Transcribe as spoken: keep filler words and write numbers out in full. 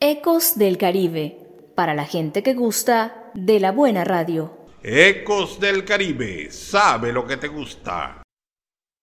Ecos del Caribe, para la gente que gusta de la buena radio. Ecos del Caribe, sabe lo que te gusta.